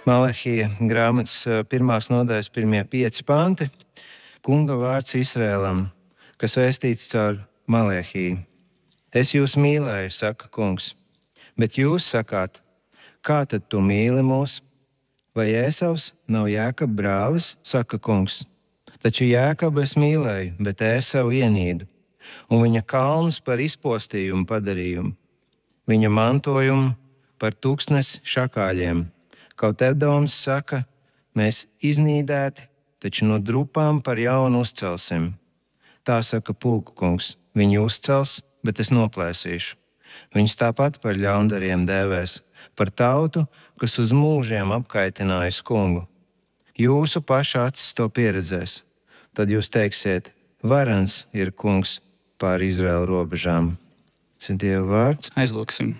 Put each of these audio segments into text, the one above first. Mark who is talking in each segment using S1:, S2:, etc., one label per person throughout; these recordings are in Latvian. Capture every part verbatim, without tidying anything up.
S1: Malahija grāmatas pirmās nodaļas pirmie pieci panti. Kunga vārds Izrēlam, kas vēstīts caur Malahiju. Es jūs mīlēju, saka kungs, bet jūs sakāt, kā tad tu mīli mūs? Vai Ēsavs nav Jākaba brālis, saka kungs? Taču Jākabu es mīlēju, bet Ēsavu ienīdu, un viņa kalnus par izpostījumu padarījumu, viņa mantojumu par tūkstnesi šakāļiem. Kaut Edoms saka, mēs iznīdēti, taču no drupām par jaunu uzcelsim. Tā saka pulku kungs, viņi uzcels, bet es noplēsīšu. Viņus tāpat par ļaundariem dēvēs, par tautu, kas uz mūžiem apkaitinājusi kungu. Jūsu paša acis to pieredzēs. Tad jūs teiksiet, varens ir kungs pār Izraēlu robežām. Tas ir Dieva vārds.
S2: Aizlūksim.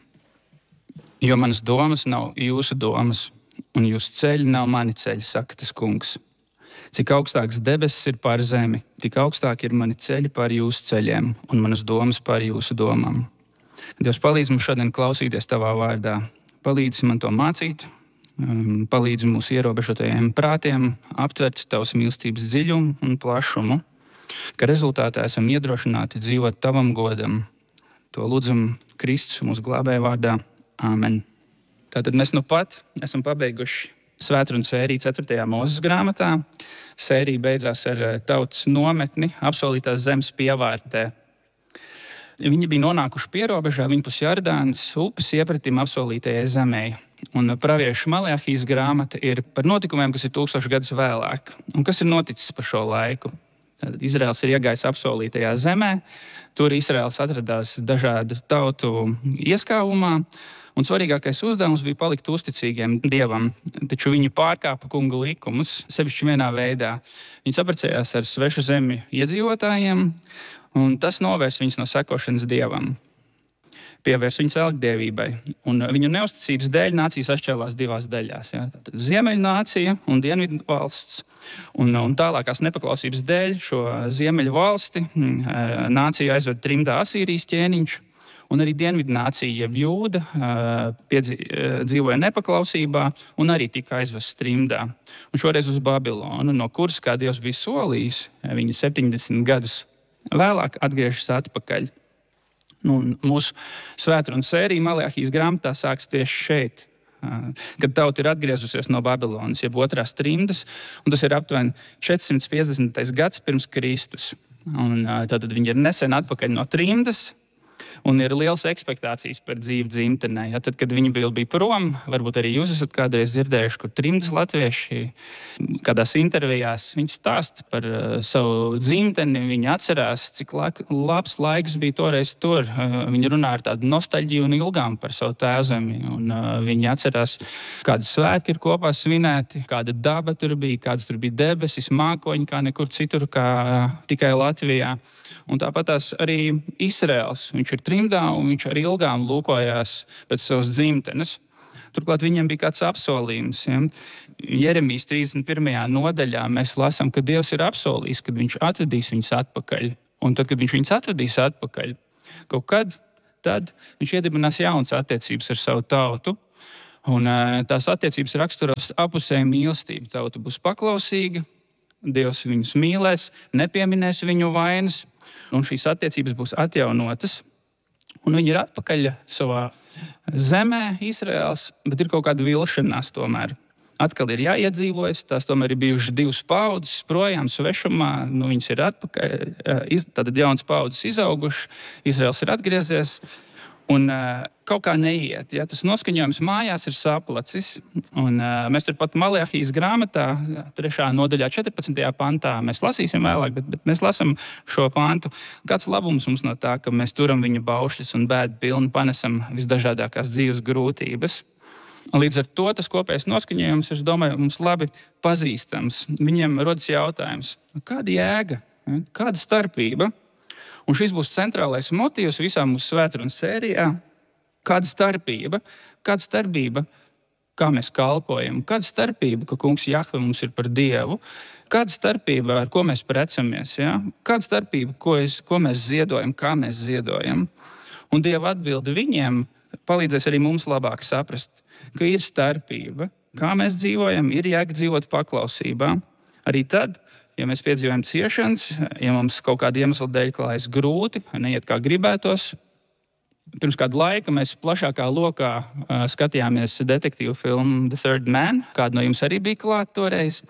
S2: Jo manas domas nav jūsu domas, un jūsu ceļi nav mani ceļi, saka tas kungs. Cik augstāks debesis ir pār zemi, tik augstāk ir mani ceļi pār jūsu ceļiem, un manas domas pār jūsu domām. Dievs, palīdz mums šodien klausīties tavā vārdā. Palīdz man to mācīt, palīdz mūsu ierobežotajiem prātiem aptvert tavas mīlestības dziļumu un plašumu, ka rezultātā esam iedrošināti dzīvot tavam godam. To lūdzam Kristus mūsu glābēja vārdā. Āmen. Tātad mēs nu pat esam pabeiguši svētrunas sēriju ceturtajā Mūzes grāmatā. Sērija beidzās ar tautas nometni apsolītās zemes pievārtē. Viņi bija nonākuši pierobežā, viņpus Jordānas upes iepratim apsolītajai zemē. Un pravieša Malahijas grāmata ir par notikumiem, kas ir tūkstoši gadus vēlāk. Un kas ir noticis pa šo laiku? Tātad Izraels ir iegājis apsolītajā zemē. Tur Izraels atradās dažādu tautu ieskāvumā. Un svarīgākais uzdevums bija palikt uzticīgiem Dievam. Taču viņi pārkāpa kunga likumus sevišķi vienā veidā. Viņi saprecējās ar svešu zemi iedzīvotājiem, un tas novērs viņus no sekošanas Dievam. Pievērs viņus elgdievībai. Un viņu neusticības dēļ nācijas atšķēlās divās daļās. Ja? Ziemeļu nācija un dienvidu valsts. Un, un tālākās nepaklausības dēļ šo ziemeļu valsti nācija aizved trimdā Asīrijas ķēniņš. Un arī dienvidu nācija, jeb Jūda, dzīvoja nepaklausībā un arī tika aizvesta trimdā. Un šoreiz uz Babilonu, no kuras, kā Dievs bija solījis, viņi septiņdesmit gadus vēlāk atgriežas atpakaļ. Nu, mūsu svētrunas sērija Malahijas grāmatā sāks tieši šeit, kad tauta ir atgriezusies no Babilonas, jeb otrās trimdas, un tas ir aptuveni četrsimt piecdesmitais gads pirms Kristus. Un tātad viņi ir nesen atpakaļ no trimdas, un ir liels ekspektācijas par dzīvi dzimtenē. Ja, tad, kad viņi bija, bija prom, varbūt arī jūs esat kādreiz dzirdējuši, kur trimdas latvieši kādās intervijās, viņi stāsta par uh, savu dzimteni, viņi atcerās, cik la- labs laiks bija toreiz tur. Uh, viņi runā ar tādu nostalģiju un ilgām par savu tēvzemi, un uh, viņi atcerās, kādas svētki ir kopā svinēti, kāda daba tur bija, kādas tur bija debesis, mākoņi, kā nekur citur, kā uh, tikai Latvijā. Un tāpat tās arī Izraels. Viņš ir trimdā un viņš ar ilgām lūkojās pēc savas dzimtenes. Turklāt viņam bija kāds apsolījums. Ja? Jeremijas trīsdesmit pirmajā nodaļā mēs lasām, ka Dievs ir apsolījis, kad viņš atvedīs viņus atpakaļ. Un tad, kad viņš viņus atvedīs atpakaļ, kaut kad tad viņš iedibinās jaunas attiecības ar savu tautu. Un tās attiecības raksturos apusēju mīlestību. Tauta būs paklausīga, Dievs viņus mīlēs, nepieminēs viņu vainas, un šīs attiecības būs atjaunotas. Un viņi ir atpakaļ savā zemē, Izraels, bet ir kaut kāda vilšanās tomēr. Atkal ir jāiedzīvojas, tās tomēr ir bijušas divas paudzes projām svešumā, nu viņas ir atpakaļ, tātad jaunas paudzes izaugušas, Izraels ir atgriezies. Un uh, kaut kā neiet. Ja? Tas noskaņojums mājās ir saplacis. Un, uh, mēs turpat Malahijas grāmatā, trešā nodaļā, četrpadsmitajā pantā, mēs lasīsim vēlāk, bet, bet mēs lasām šo pantu. Kāds labums mums no tā, ka mēs turam viņa baušļus un bēdu pilni panesam visdažādākās dzīves grūtības. Līdz ar to tas kopējais noskaņojums, es domāju, mums labi pazīstams. Viņiem rodas jautājums, kāda jēga, kāda starpība? Un šis būs centrālais motīvs visā mūsu svētrunas sērijā. Kāda starpība? Kāda starpība, kā mēs kalpojam? Kāda starpība, ka kungs Jahve mums ir par Dievu? Kāda starpība, ar ko mēs precamies? Ja? Kāda starpība, ko, es, ko mēs ziedojam, kā mēs ziedojam? Un Dieva atbilde viņiem palīdzēs arī mums labāk saprast, ka ir starpība, kā mēs dzīvojam, ir jēga dzīvot paklausībā. Arī tad, ja mēs piedzīvojam ciešanas, ja mums kaut kāda iemesla dēļ klājas grūti, neiet kā gribētos. Pirms kāda laika mēs plašākā lokā uh, skatījāmies detektīvu filmu The Third Man. Kāda no jums arī bija klāt toreiz.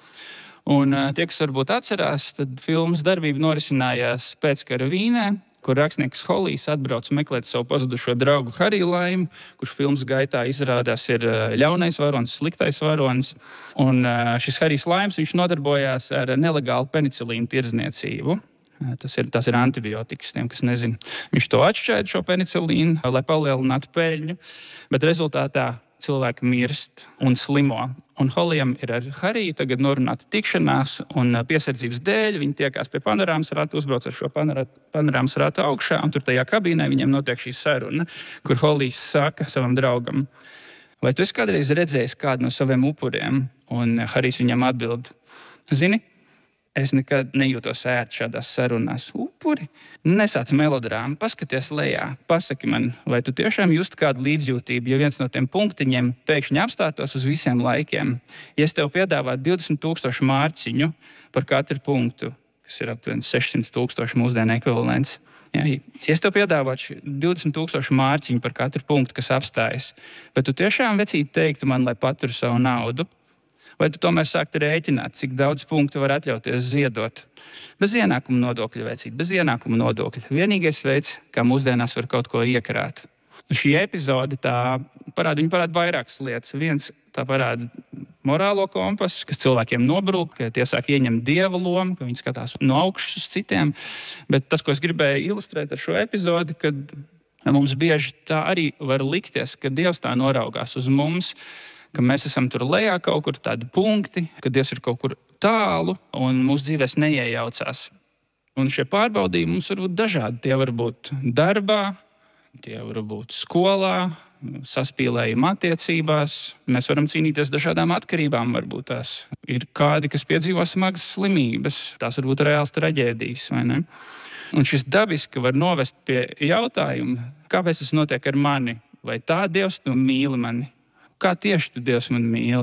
S2: Un uh, tie, kas varbūt atcerās, tad filmas darbība norisinājās pēckara Vīnē, kur rakstnieks Holijs atbrauc meklēt savu pazudušo draugu Hariju Laimu, kurš filmas gaitā izrādās ir ļaunais varonis, sliktais varonis. Un šis Harijs Laims, viņš nodarbojās ar nelegālu penicilīnu tirdzniecību. Tas ir, tas ir antibiotikas, tiem, kas nezina. Viņš to atšķēra, šo penicilīnu, lai palielinātu peļņu, bet rezultātā cilvēki mirst un slimo. Un Holijam ir ar Hariju tagad norunāta tikšanās, un piesardzības dēļ viņi tiekās pie panorāmas rata, uzbrauc ar šo panorāmas ratu augšā, un tur tajā kabīnē viņiem notiek šī saruna, kur Holijs saka savam draugam: vai tu esi kādreiz redzējis kādu no saviem upuriem? Un Harijs viņam atbild: zini, es nekad nejūtos ērti šādās sarunās. Upuri? Nesāc melodrāmu, paskaties lejā. Pasaki man, vai tu tiešām justi kādu līdzjūtību, ja viens no tiem punktiņiem pēkšņi apstātos uz visiem laikiem? Ja es tev piedāvātu divdesmit tūkstošu mārciņu par katru punktu, kas ir aptuveni sešsimt tūkstoši mūsdienu ekvivalents. Ja, ja es tev piedāvātu divdesmit tūkstošu mārciņu par katru punktu, kas apstājas, bet tu tiešām vecīt teiktu man, lai paturu savu naudu? Vai tu tomēr sāktu rēķināt, cik daudz punktu var atļauties ziedot? Bez ienākuma nodokļa, vecīt, bez ienākuma nodokļa. Vienīgais veids, kā mūsdienās var kaut ko iekrāt. Šī epizode tā parāda, viņa parāda vairākas lietas. Viens, tā parāda morālo kompasu, kas cilvēkiem nobrūk, ka tie sāk ieņemt dieva lomu, ka viņi skatās no augšas uz citiem. Bet tas, ko es gribēju ilustrēt ar šo epizodi, kad mums bieži tā arī var likties, ka Dievs tā noraugās uz mums, ka mēs esam tur lejā kaut kur tādi punkti, ka Dievs ir kaut kur tālu un mūsu dzīvēs neiejaucās. Un šie pārbaudījumi mums var būt dažādi. Tie var būt darbā, tie var būt skolā, saspīlējuma attiecībās. Mēs varam cīnīties dažādām atkarībām, varbūt tās ir kādi, kas piedzīvo smagas slimības. Tās var būt reāls traģēdijas, vai ne? Un šis dabiski var novest pie jautājuma, kāpēc tas notiek ar mani? Vai tā Dievs tu mīli mani? Kā tieši tu Dievs mani mīli?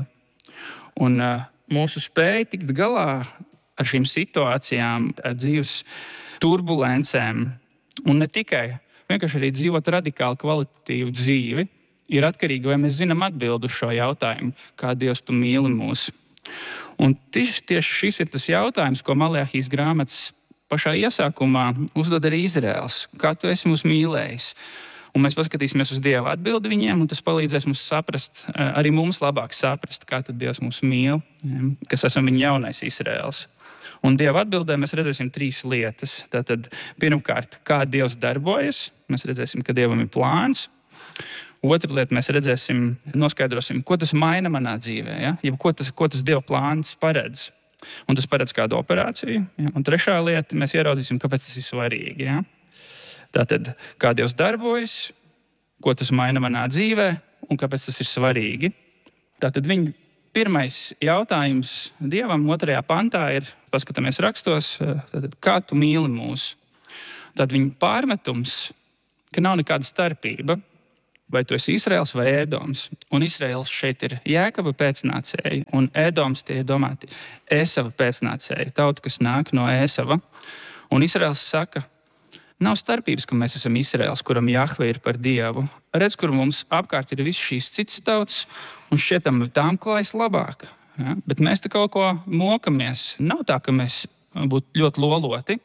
S2: Un uh, mūsu spēja tikt galā ar šīm situācijām, ar dzīves turbulencēm, un ne tikai, vienkārši arī dzīvot radikāli kvalitatīvu dzīvi, ir atkarīga, vai mēs zinām atbildi uz šo jautājumu, kā Dievs tu mīli mūs. Un tieši, tieši šis ir tas jautājums, ko Malēhijas grāmatas pašā iesākumā uzdod arī Izraels. Kā tu esi mūs mīlējis? Un mēs paskatīsimies uz Dieva atbildi viņiem, un tas palīdzēs mums saprast, arī mums labāk saprast, kā tad Dievs mūs mīl, kas esam viņa jaunais Izraels. Un Dieva atbildē mēs redzēsim trīs lietas. Tātad, pirmkārt, kā Dievs darbojas, mēs redzēsim, ka Dievam ir plāns. Otra lieta, mēs redzēsim, noskaidrosim, ko tas maina manā dzīvē, ja? Jeb ko tas, ko tas Dieva plāns paredz. Un tas paredz kādu operāciju. Ja? Un trešā lieta, mēs ieraudzīsim, kāpēc tas ir svarīgi. Ja? Tātad, kā Dievs darbojas, ko tas maina manā dzīvē un kāpēc tas ir svarīgi. Tātad viņa pirmais jautājums Dievam otrajā pantā ir, paskatāmies rakstos, tātad, kā tu mīli mūs. Tātad viņa pārmetums, ka nav nekāda starpība, vai tu esi Izraels vai Ēdoms. Un Izraels šeit ir Jēkaba pēcnācēji, un Ēdoms tie ir domāti Ēsava pēcnācēji, tauta, kas nāk no Ēsava. Un Izraels saka, nav starpības, ka mēs esam Izraels, kuram Jahve ir par Dievu. Redz, kur mums apkārt ir visas šīs citas tautas, un šķietam tām klājas labāk. Ja? Bet mēs te kaut ko mokamies. Nav tā, ka mēs būtu ļoti loloti.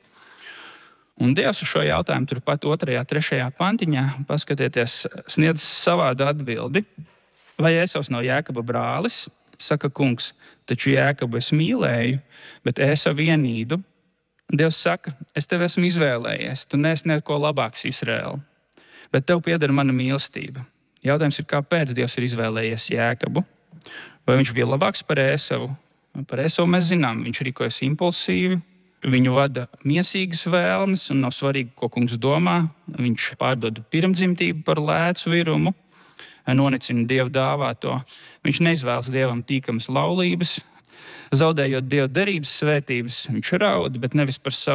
S2: Un Dievs uz šo jautājumu turpat otrajā, trešajā pantiņā, paskatieties, sniedz savādu atbildi. Vai Ēsavs nav Jēkaba brālis? Saka kungs, taču Jēkabu es mīlēju, bet Ēsavu vienīdu. Dievs saka, es tevi esmu izvēlējies, tu neesi neko labāks Izraēlu, bet tev pieder mana mīlestība. Jautājums ir, kāpēc Dievs ir izvēlējies Jēkabu? Vai viņš bija labāks par Ēsavu? Par Ēsavu mēs zinām, viņš rīkojas impulsīvi, viņu vada miesīgas vēlmes un nav svarīgi, ko kungs domā. Viņš pārdod pirmdzimtību par lēcu virumu, nonicina Dievu dāvāto. Viņš neizvēlas Dievam tīkamas laulības. Zaudējot Dieva derības svētības, viņš raud, bet nevis par savu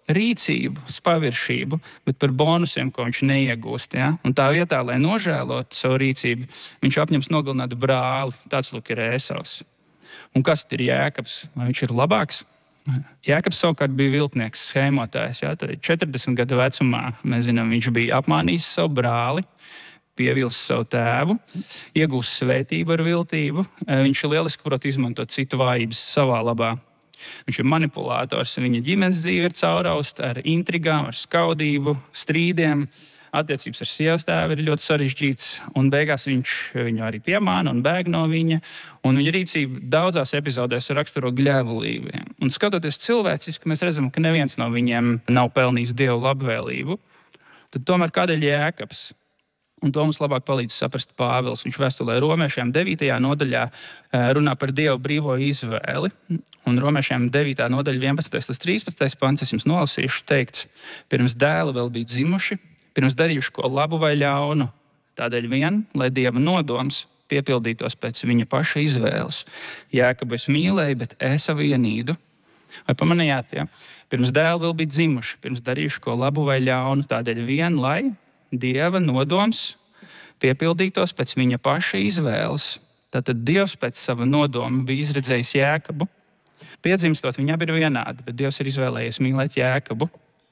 S2: rīcību, paviršību, bet par bonusiem, ko viņš neiegūst. Ja? Un tā vietā, lai nožēlotu savu rīcību, viņš apņems nogalināt brāli. Tāds lūk ir Ēsavs. Un kas ir Jēkabs? Vai viņš ir labāks? Jēkabs savukārt bija viltnieks, schēmotājs. Ja? Tad četrdesmit gadu vecumā mēs zinām, viņš bija apmānījis savu brāli, pievilcis savu tēvu, iegūst svētību ar viltību. Viņš lieliski prot izmantot citu vājības savā labā. Viņš ir manipulators, viņa ģimenes dzīve ir caurausta ar intrigām, ar skaudību, strīdiem. Attiecības ar sievas tēvu ir ļoti sarežģītas, un beigās viņš viņu arī piemāna un bēg no viņa. Un viņa rīcība daudzās epizodēs raksturo gļēvulību. Un skatoties cilvēciski, mēs redzam, ka neviens no viņiem nav pelnījis Dievu labvēlību. Tad tomēr kādēļ Jēkabs? Un to mums labāk palīdz saprast Pāvils. Viņš vēstulē Romiešiem devītajā nodaļā runā par Dievu brīvo izvēli. Un Romiešiem devītā nodaļa vienpadsmitais līdz trīspadsmitais pants, es jums nolasīšu, teikts: pirms dēli vēl bija dzimuši, pirms darījuši ko labu vai ļaunu, tādēļ vien, lai Dieva nodoms piepildītos pēc viņa paša izvēles. Jēkabu es mīlēju, bet Ēsavu ienīdu. Vai pamanījāt, ja? Pirms dēli vēl bija dzimuši, pirms darījuši ko labu vai ļaunu, tādēļ vien, lai Dieva nodoms piepildītos pēc viņa paša izvēles. Tātad Dievs pēc sava nodoma bija izredzējis Jēkabu. Piedzimstot, viņi abi ir vienādi, bet Dievs ir izvēlējies mīlēt Jēkabu.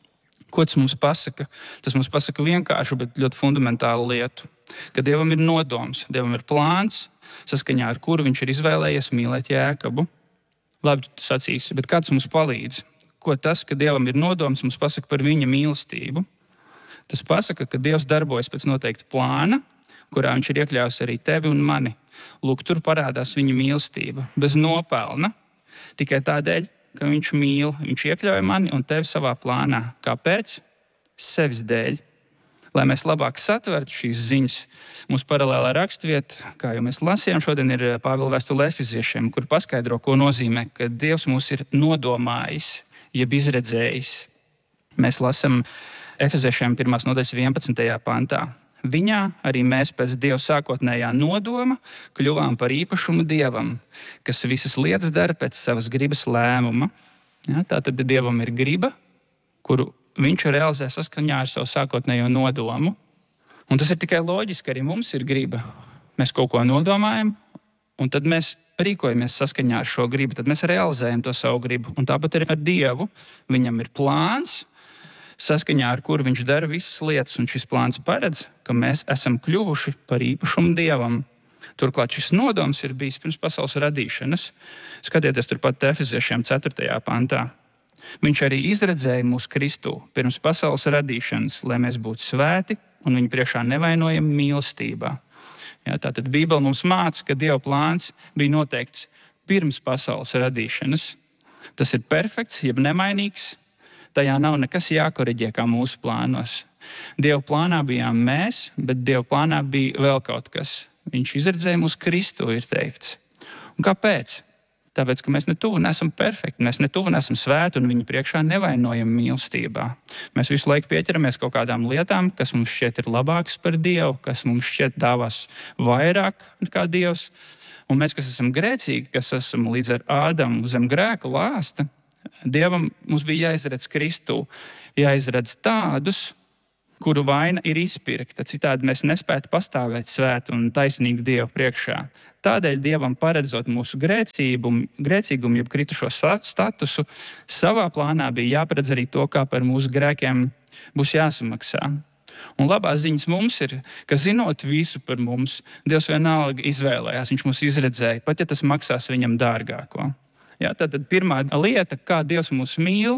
S2: Ko tas mums pasaka? Tas mums pasaka vienkāršu, bet ļoti fundamentālu lietu. Ka Dievam ir nodoms, Dievam ir plāns, saskaņā ar kuru viņš ir izvēlējies mīlēt Jēkabu. Labi, tu sacīsi, bet kāds mums palīdz? Ko tas, ka Dievam ir nodoms, mums pasaka par viņa mīlestību? Tas pasaka, ka Dievs darbojas pēc noteikta plāna, kurā viņš ir iekļāvis arī tevi un mani. Lūk, tur parādās viņa mīlestība, bez nopelna, tikai tādēļ, ka viņš mīl, viņš iekļauj mani un tevi savā plānā. Kāpēc? Sevis dēļ. Lai mēs labāk satvertu šīs ziņas, mums paralēlā rakstvieta, kā jau mēs lasījām, šodien ir Pāvila vēstule Efeziešiem, kur paskaidro, ko nozīmē, ka Dievs mūs ir nodomājis, jeb izredzējis. Mēs lasām Efeziešiem pirmās nodaļas vienpadsmitajā pantā. Viņā arī mēs pēc Dieva sākotnējā nodoma kļuvām par īpašumu Dievam, kas visas lietas dara pēc savas gribas lēmuma. Ja, tātad Dievam ir griba, kuru viņš realizē saskaņā ar savu sākotnējo nodomu. Un tas ir tikai loģiski, arī mums ir griba. Mēs kaut ko nodomājam, un tad mēs rīkojamies saskaņā ar šo gribu, tad mēs realizējam to savu gribu. Un tāpat arī ar Dievu. Viņam ir plāns, saskaņā ar kuru viņš dara visas lietas, un šis plāns paredz, ka mēs esam kļuvuši par īpašumu Dievam. Turklāt šis nodoms ir bijis pirms pasaules radīšanas. Skatieties turpat Efeziešiem ceturtajā pantā. Viņš arī izredzēja mūs Kristū pirms pasaules radīšanas, lai mēs būtu svēti un viņa priekšā nevainojami mīlestībā. Ja, tātad Bībele mums māca, ka Dieva plāns bija noteikts pirms pasaules radīšanas. Tas ir perfekts, jeb nemainīgs. Tajā nav nekas jākoriģē kā mūsu plānos. Dieva plānā bijām mēs, bet Dieva plānā bija vēl kaut kas. Viņš izredzēja mūs Kristu, ir teikts. Un kāpēc? Tāpēc, ka mēs ne tuvu nesam perfekti, mēs ne tuvu nesam svēti un viņa priekšā nevainojam mīlestībā. Mēs visu laiku pieķeramies kaut kādām lietām, kas mums šķiet ir labākas par Dievu, kas mums šķiet dāvās vairāk nekā Dievs. Un mēs, kas esam grēcīgi, kas esam līdz ar Ādamu zem grēka lāsta, Dievam mums bija jāizredz Kristu, jāizredz tādus, kuru vaina ir izpirkta. Citādi mēs nespētu pastāvēt svētu un taisnīgu Dievu priekšā. Tādēļ Dievam paredzot mūsu grēcīgumu, grēcīgumu jeb kritušo statusu, savā plānā bija jāparedz arī to, kā par mūsu grēkiem būs jāsamaksā. Un labās ziņas mums ir, ka zinot visu par mums, Dievs vienalga izvēlējās, viņš mūs izredzēja, pat ja tas maksās viņam dārgāko. Ja, tātad pirmā lieta, kā Dievs mūs mīl,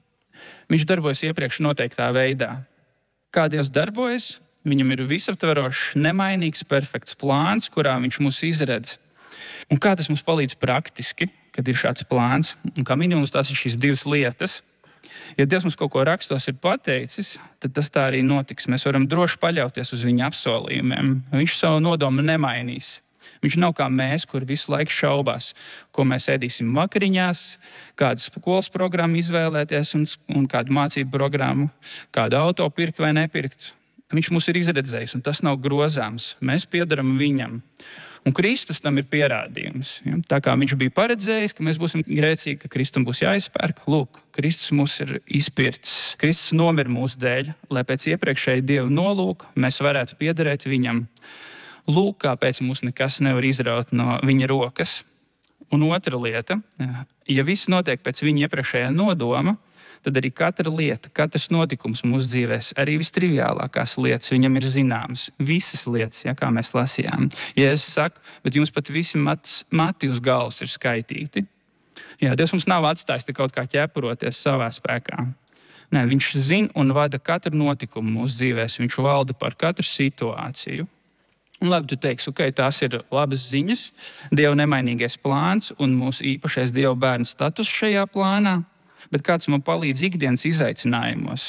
S2: viņš darbojas iepriekš noteiktā veidā. Kā Dievs darbojas? Viņam ir visaptverošs, nemainīgs, perfekts plāns, kurā viņš mūs izredz. Un kā tas mums palīdz praktiski, kad ir šāds plāns? Un kā minimums tās ir šīs divas lietas. Ja Dievs mums kaut ko rakstos ir pateicis, tad tas tā arī notiks. Mēs varam droši paļauties uz viņa apsolījumiem. Viņš savu nodomu nemainīs. Viņš nav kā mēs, kur visu laiku šaubās, ko mēs ēdīsim vakariņās, kādu skolas programmu izvēlēties un, un kādu mācību programmu, kādu auto pirkt vai nepirkt. Viņš mūs ir izredzējis, un tas nav grozāms. Mēs piederam viņam. Un Kristus tam ir pierādījums. Ja? Tā kā viņš bija paredzējis, ka mēs būsim grēcīgi, ka Kristum būs jāizpērk, lūk, Kristus mūs ir izpircis. Kristus nomira mūsu dēļ, lai pēc iepriekšēja Dieva nolūka mēs varētu piederēt viņam. Lūk, kāpēc mums nekas nevar izraut no viņa rokas. Un otra lieta, ja viss notiek pēc viņa iepriekšējā nodoma, tad arī katra lieta, katrs notikums mūsu dzīvēs, arī vistriviālākās lietas viņam ir zināmas. Visas lietas, ja, kā mēs lasījām. Ja es saku, bet jums pat visi mati, mati uz galvas ir skaitīti. Jā, Dievs mums nav atstājis te kaut kā ķepuroties savā spēkā. Nē, viņš zina un vada katru notikumu mūsu dzīvēs. Viņš valda par katru situāciju. Un labi, tu teiksi, ok, tās ir labas ziņas, Dieva nemainīgais plāns un mūsu īpašais Dieva bērna status šajā plānā. Bet kāds man palīdz ikdienas izaicinājumos.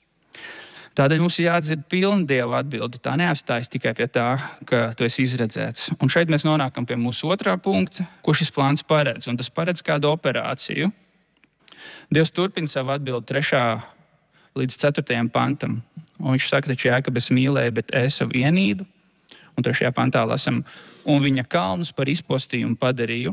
S2: Tādēļ mums ir jāatdzird pilna Dieva atbilde. Tā neapstājas tikai pie tā, ka tu esi izredzēts. Un šeit mēs nonākam pie mūsu otrā punkta, ko šis plāns paredz. Un tas paredz kādu operāciju. Dievs turpina savu atbildi trešā līdz ceturtajam pantam. Un viņš saka, taču Jēkab es mīlēju, bet Ēsavu ienīdu. Un trešajā pantā lasam, un viņa kalnus par izpostījumu padarīju.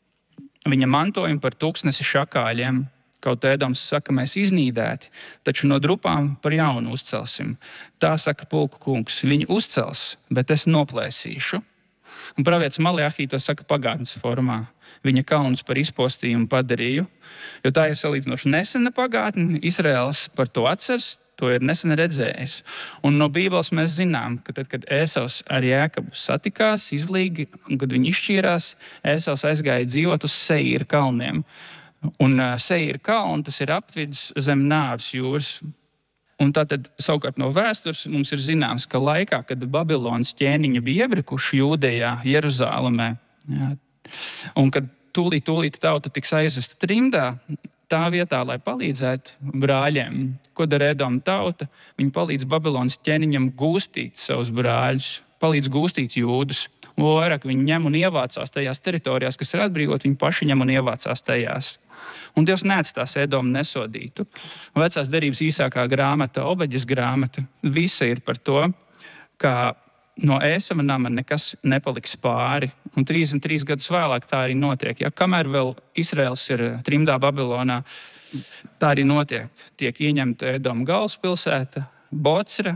S2: Viņa mantojumu par tūkstnesi šakāļiem. Kaut Ēdoms saka, mēs iznīdēti, taču no drupām par jaunu uzcelsim. Tā saka pulku kungs, viņi uzcels, bet es noplēsīšu. Un pravietis Malahī to saka pagātnes formā. Viņa kalnus par izpostījumu padarīju, jo tā ir salīdzinoši nesena pagātne. Izraels par to atceras, to ir nesen redzējis. Un no Bībeles mēs zinām, ka tad, kad Ēsavs ar Jēkabu satikās, izlīgi, un kad viņi izšķīrās, Ēsavs aizgāja dzīvot uz Seīra kalniem. Un uh, Seīra kalna, tas ir apvidus zem Nāves jūras. Un tātad, savukārt no vēstures mums ir zināms, ka laikā, kad Babilonas ķēniņi bija iebrikuši Jūdejā, Jeruzālemē, jā, un kad tūlīt, tūlīt tauta tiks aizvesta trimdā, tā vietā, lai palīdzētu brāļiem, ko dara Ēdoma tauta, viņi palīdz Babilonas ķēniņam gūstīt savus brāļus, palīdz gūstīt jūdus. Vairāk viņi ņem un ievācās tajās teritorijās, kas ir atbrīvot, viņi paši ņem un ievācās tajās. Un Dievs neatstās Ēdomu nesodītu. Vecās derības īsākā grāmata, Obeģes grāmata, visa ir par to, ka no Ēsava nama nekas nepaliks pāri. Un trīsdesmit trīs gadus vēlāk tā arī notiek. Ja, kamēr vēl Izraels ir trimdā Babilonā, tā arī notiek. Tiek ieņemta Ēdoma galvaspilsēta, Bocra,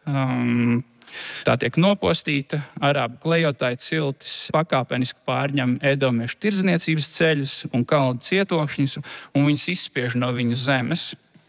S2: um, tā tiek nopostīta, arābu klejotāji ciltis pakāpeniski pārņem edomiešu tirdzniecības ceļus un kalnu cietokšņus, un viņus izspiež no viņu zemes.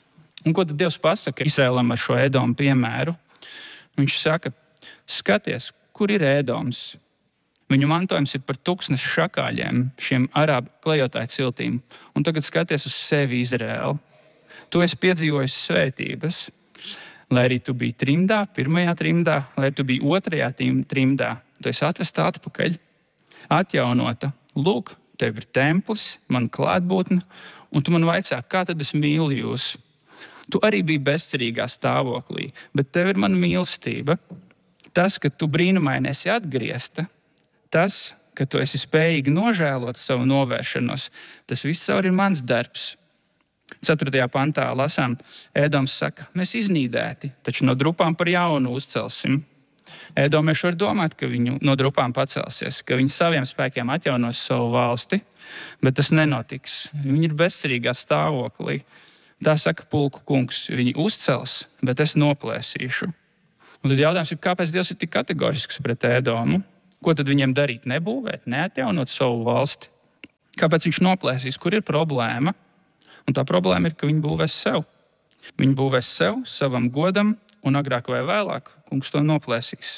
S2: Un ko tad Dievs pasaka Izraēlam ar šo Edomu piemēru? Viņš saka, skaties, kur ir Edoms. Viņu mantojums ir par tūkstnešu šakāļiem, šiem arābu klejotāju ciltīm. Un tagad skaties uz sevi, Izraēlu. Tu esi piedzīvojis svētības. Lai arī tu biji trimdā, pirmajā trimdā, lai tu biji otrajā trimdā, tu esi atvesta atpakaļ, atjaunota. Lūk, tev ir templis, man klātbūtne, un tu man vaicā, kā tad es mīlu jūs? Tu arī biji bezcerīgā stāvoklī, bet tev ir mana mīlestība. Tas, ka tu brīnumaini esi atgriezta, tas, ka tu esi spējīgi nožēlot savu novēršanos, tas viss caur ir mans darbs. ceturtajā pantā lasām, Ēdoms saka, mēs iznīdēti, taču no drupām par jaunu uzcelsim. Ēdomieši var domāt, ka viņu no drupām pacelsies, ka viņi saviem spēkiem atjaunos savu valsti, bet tas nenotiks. Viņi ir bezcerīgā stāvoklī. Tā saka pulku kungs, viņi uzcels, bet es noplēsīšu. Un tad jautājums ir, kāpēc Dievs ir tik kategorisks pret Ēdomu? Ko tad viņiem darīt? Nebūvēt, neatjaunot savu valsti? Kāpēc viņš noplēsīs? Kur ir problēma? Un tā problēma ir, ka viņi būvēs sev. Viņi būvēs sev, savam godam, un agrāk vai vēlāk kungs to noplēsīs.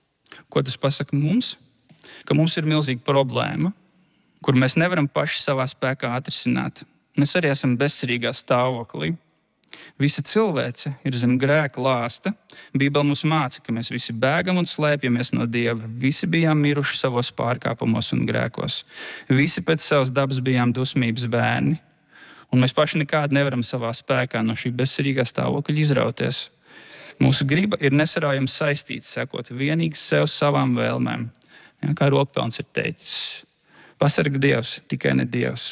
S2: Ko tas pasaka mums? Ka mums ir milzīga problēma, kur mēs nevaram paši savā spēkā atrisināt. Mēs arī esam bezcerīgā stāvoklī. Visa cilvēce ir zem grēka lāsta. Bībele mums māca, ka mēs visi bēgam un slēpjamies no Dieva. Visi bijām miruši savos pārkāpumos un grēkos. Visi pēc savas dabas bijām dusmības bērni. Un mēs paši nekādi nevaram savā spēkā no šī bezcerīgā stāvokļa izrauties. Mūsu griba ir nesaraujami saistīta, sekot vienīgi sev savām vēlmēm. Ja, kā Rokpelns ir teicis, pasarg Dievs, tikai ne Dievs.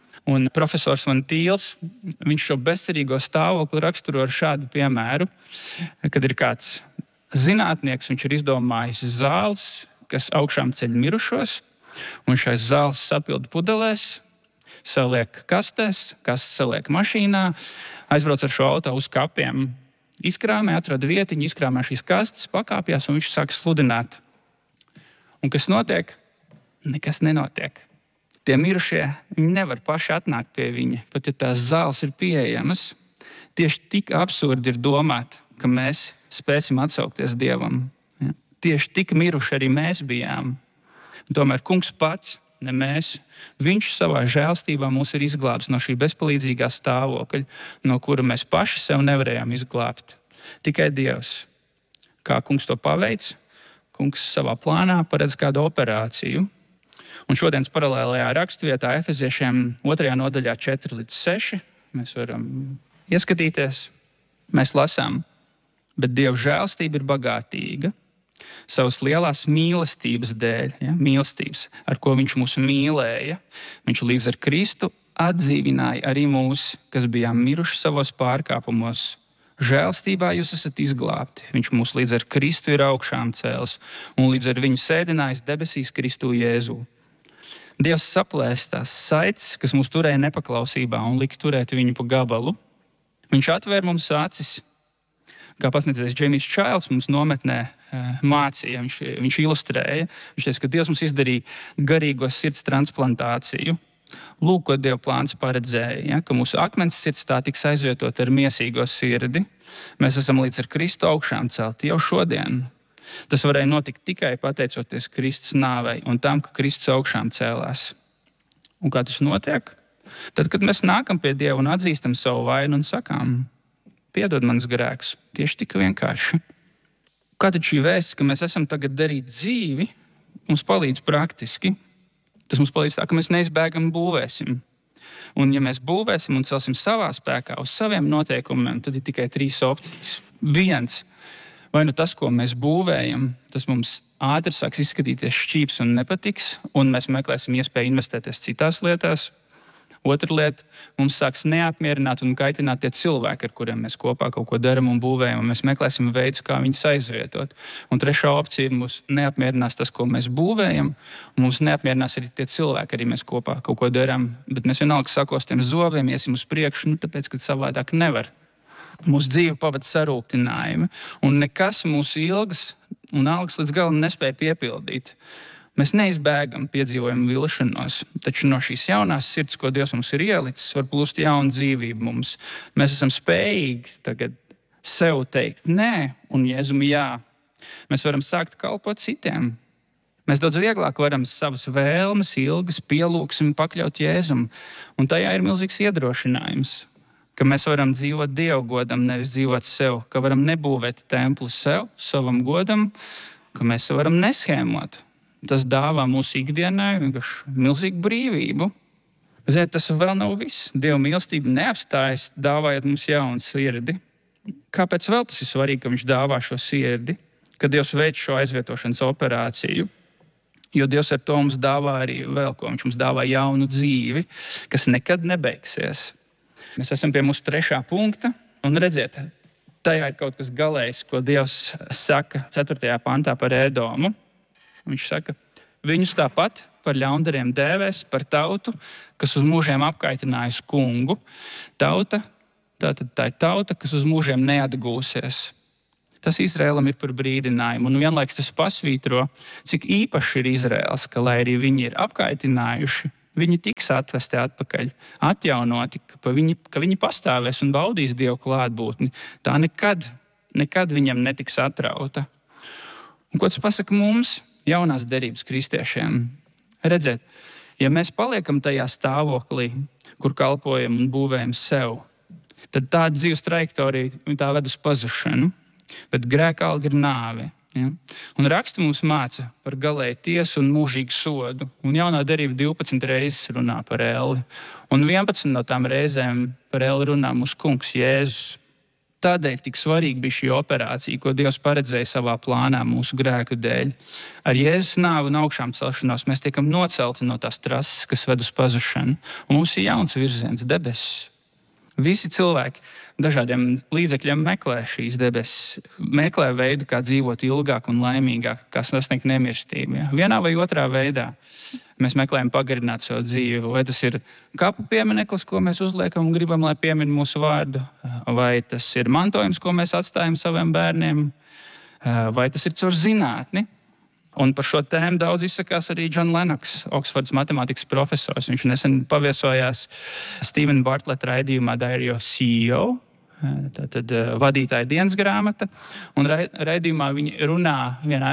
S2: Un profesors Van Tīls, viņš šo bezcerīgo stāvokli raksturo ar šādu piemēru, kad ir kāds zinātnieks, viņš ir izdomājis zāles, kas augšām ceļ mirušos, un šais zāles sapilda pudelēs, saliek kastēs, kastes saliek mašīnā, aizbrauc ar šo auto uz kapiem, izkrāmē, atrada vietiņu, izkrāmē šīs kastes, pakāpjās un viņš sāk sludināt. Un kas notiek? Nekas nenotiek. Tie mirušie, viņi nevar paši atnākt pie viņa, pat ja tās zāles ir pieejamas. Tieši tik absurdi ir domāt, ka mēs spēsim atsaukties Dievam. Ja? Tieši tik miruši arī mēs bijām. Un tomēr kungs pats, ne mēs, viņš savā žēlstībā mūs ir izglābs no šī bezpalīdzīgā stāvokļa, no kura mēs paši sev nevarējām izglābt. Tikai Dievs. Kā kungs to paveic? Kungs savā plānā paredz kādu operāciju. Un šodienas paralēlajā raksturvietā Efeziešiem otrajā nodaļā četri līdz seši mēs varam ieskatīties. Mēs lasām, bet Dieva žēlstība ir bagātīga savas lielās mīlestības dēļ, ja, mīlestības, ar ko viņš mūs mīlēja. Viņš līdz ar Kristu atdzīvināja arī mūs, kas bijām miruši savos pārkāpumos. Žēlstībā jūs esat izglābti. Viņš mūs līdz ar Kristu ir augšām cēlis un līdz ar viņu sēdinājis debesīs Kristu Jēzu. Dievs saplēs tās saites, kas mūs turēja nepaklausībā un lika turēt viņu pa gabalu. Viņš atvēra mums acis, kā pasniedzējs Džeimijs Čails mums nometnē mācīja, viņš, viņš ilustrēja. Viņš teica, ka Dievs mums izdarīja garīgo sirds transplantāciju. Lūk, ko Dieva plāns paredzēja, ja, ka mūsu akmens sirds tā tiks aizvietot ar miesīgo sirdi. Mēs esam līdz ar Kristu augšām celti jau šodien. Tas varēja notikt tikai pateicoties Kristus nāvei un tam, ka Kristus augšām cēlās. Un kā tas notiek? Tad, kad mēs nākam pie Dieva un atzīstam savu vainu un sakām, piedod manas grēkus, tieši tik vienkārši. Kā tad šī vēsts, ka mēs esam tagad darīt dzīvi, mums palīdz praktiski? Tas mums palīdz tā, ka mēs neizbēgam būvēsim. Un ja mēs būvēsim un celsim savā spēkā uz saviem noteikumiem, tad ir tikai trīs opcijas. Viens. Vai nu tas, ko mēs būvējam, tas mums ātri sāks izskatīties šķīps un nepatiks, un mēs meklēsim iespēju investēties citās lietās. Otra lieta, mums sāks neapmierināt un kaitināt tie cilvēki, ar kuriem mēs kopā kaut ko darām un būvējam, un mēs meklēsim veidus, kā viņus aizvietot. Un trešā opcija mums neapmierinās tas, ko mēs būvējam, un mums neapmierinās arī tie cilvēki, arī mēs kopā kaut ko darām, bet mēs vienalga sakostiem zobiem, iesim uz priekšu, nu, tāpēc, ka savādāk nevar. Mūsu dzīve pavada sarūktinājumi, un nekas mūsu ilgas un algas līdz galam nespēja piepildīt. Mēs neizbēgam piedzīvojumu vilšanos, taču no šīs jaunās sirds, ko Dievs mums ir ielicis, var plūst jauna dzīvība mums. Mēs esam spējīgi tagad sev teikt nē un Jēzum jā. Mēs varam sākt kalpot citiem. Mēs daudz vieglāk varam savas vēlmes, ilgas, pielūgsmi pakļaut Jēzum, un tajā ir milzīgs iedrošinājums. Ka mēs varam dzīvot Dievu godam, nevis dzīvot sev, ka varam nebūvēt templi sev, savam godam, ka mēs varam neshēmot. Tas dāvā mūsu ikdienai vienkārši milzīgu brīvību. Ziniet, tas vēl nav viss. Dieva mīlestība neapstājas, dāvājot mums jaunu sirdi. Kāpēc vēl tas ir svarīgi, ka viņš dāvā šo sirdi, ka Dievs veic šo aizvietošanas operāciju? Jo Dievs ar to mums dāvā arī vēl ko. Viņš mums dāvā jaunu dzīvi, kas nekad nebeigsies. Mēs esam pie mūsu trešā punkta, un redziet, tajā ir kaut kas galējs, ko Dievs saka ceturtajā pantā par Ēdomu. Viņš saka, viņus tāpat par ļaundariem dēvēs, par tautu, kas uz mūžiem apkaitinājusi kungu. Tauta, tātad tā ir tauta, kas uz mūžiem neatgūsies. Tas Izraēlam ir par brīdinājumu, un vienlaiks tas pasvītro, cik īpaši ir Izraēls, ka, lai arī viņi ir apkaitinājuši, viņi tiks atvesti atpakaļ, atjaunoti, ka viņi, ka viņi pastāvēs un baudīs Dievu klātbūtni. Tā nekad, nekad viņam netiks atrauta. Un ko tas pasaka mums, jaunās derības kristiešiem? Redziet, ja mēs paliekam tajā stāvoklī, kur kalpojam un būvējam sev, tad tāda dzīves trajektorija tā ved uz pazušanu, bet grēka alga ir nāve. Ja? Un raksti mums māca par galēju tiesu un mūžīgu sodu. Un jaunā derība divpadsmit reizes runā par elli. Un vienpadsmit no tām reizēm par elli runā mūsu kungs Jēzus. Tādēļ tik svarīga bija šī operācija, ko Dievs paredzēja savā plānā mūsu grēku dēļ. Ar Jēzus nāvi un augšām celšanos mēs tiekam nocelti no tās trases, kas ved uz pazušanu. Un mums ir jauns virziens, debesis. Visi cilvēki dažādiem līdzekļiem meklē šīs debesis, meklē veidu, kā dzīvot ilgāk un laimīgāk, kā sasniegt nemirstību. Ja? Vienā vai otrā veidā mēs meklējam pagarināt savu dzīvi. Vai tas ir kapu piemineklis, ko mēs uzliekam un gribam, lai piemin mūsu vārdu, vai tas ir mantojums, ko mēs atstājam saviem bērniem, vai tas ir caur zinātni. Un par šo tēmu daudz izsakās arī John Lennox, Oksfordas matemātikas profesors. Viņš nesen paviesojās Stephen Bartlett raidījumā Diary of C E O, tātad vadītāja dienas grāmata. Un raidījumā viņi runā, vienā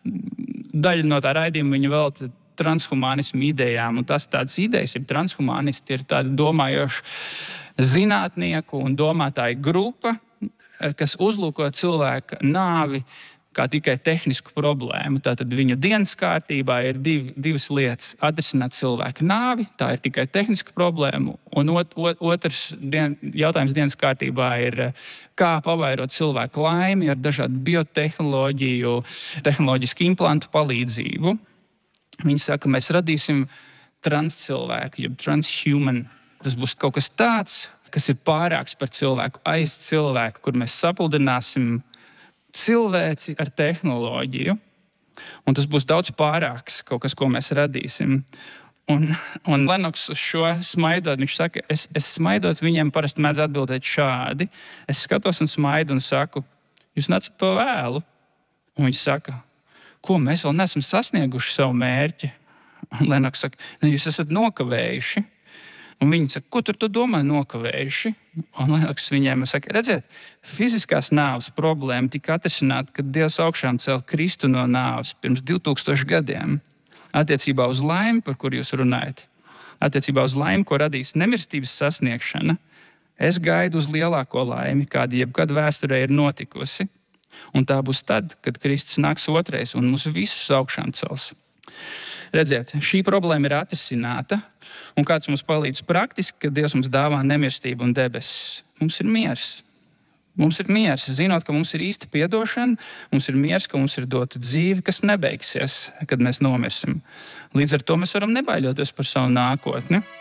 S2: daļa no tā raidījuma viņa velta transhumanismu idejām. Un tas tādas idejas, ja transhumanisti ir tādi domājoši zinātnieku un domātāju grupa, kas uzlūko cilvēka nāvi kā tikai tehnisku problēmu. Tātad viņa dienas kārtībā ir div, divas lietas. Atrisināt cilvēka nāvi, tā ir tikai tehniska problēma. Un ot, ot, otrs dien, jautājums dienas kārtībā ir, kā pavairot cilvēku laimi ar dažādu biotehnoloģiju, tehnoloģisku implantu palīdzību. Viņi saka, mēs radīsim transcilvēku, jeb transhuman. Tas būs kaut kas tāds, kas ir pārāks par cilvēku, aiz cilvēku, kur mēs sapildināsim cilvēci ar tehnoloģiju, un tas būs daudz pārāks kaut kas, ko mēs radīsim. Un, un Lennox uz šo smaidot, viņš saka, es, es smaidot viņiem parasti mēdz atbildēt šādi. Es skatos un smaidu un saku, jūs nācat pa vēlu. Un viņš saka, ko mēs vēl neesam sasnieguši savu mērķi? Un Lennox saka, ne, jūs esat nokavējuši. Un viņi saka, ko tur tu domā nokavējuši? Un Lennox viņiem saka, redziet, fiziskās nāves problēma tika atrisināta, kad Dievs augšām cēla Kristu no nāves pirms divi tūkstoši gadiem. Attiecībā uz laimi, par kur jūs runājat, attiecībā uz laimi, ko radīs nemirstības sasniegšana, es gaidu uz lielāko laimi, kāda jebkad vēsturē ir notikusi. Un tā būs tad, kad Kristus nāks otrais un mūs visus augšām cels. Redziet, šī problēma ir atrisināta, un kāds mums palīdz praktiski, kad Dievs mums dāvā nemirstību un debesis. Mums ir miers. Mums ir miers, zinot, ka mums ir īsta piedošana, mums ir miers, ka mums ir dota dzīve, kas nebeigsies, kad mēs nomirsim. Līdz ar to mēs varam nebaidoties par savu nākotni.